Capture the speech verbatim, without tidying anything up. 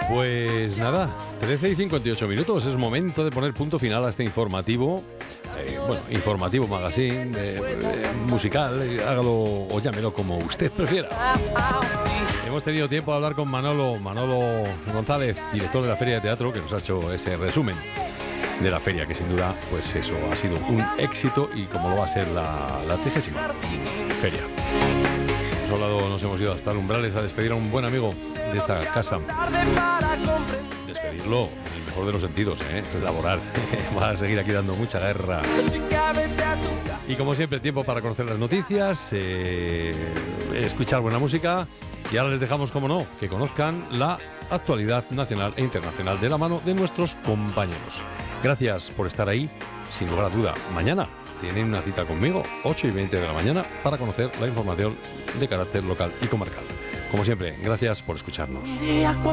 Pues nada, trece y cincuenta y ocho minutos, es momento de poner punto final a este informativo, eh, bueno, informativo magazine, eh, eh, musical, eh, hágalo o llámelo como usted prefiera. Hemos tenido tiempo de hablar con Manolo, Manolo González, director de la Feria de Teatro, que nos ha hecho ese resumen de la feria, que sin duda, pues eso, ha sido un éxito y como lo va a ser la, la trigésima feria. Hemos hablado, nos hemos ido hasta Umbrales a despedir a un buen amigo de esta casa. Despedirlo, en el mejor de los sentidos, ¿eh? Laboral. Va a seguir aquí dando mucha guerra. Y como siempre, tiempo para conocer las noticias, eh, escuchar buena música. Y ahora les dejamos, como no, que conozcan la actualidad nacional e internacional de la mano de nuestros compañeros. Gracias por estar ahí. Sin lugar a duda, mañana tienen una cita conmigo, ocho y veinte de la mañana, para conocer la información de carácter local y comarcal. Como siempre, gracias por escucharnos.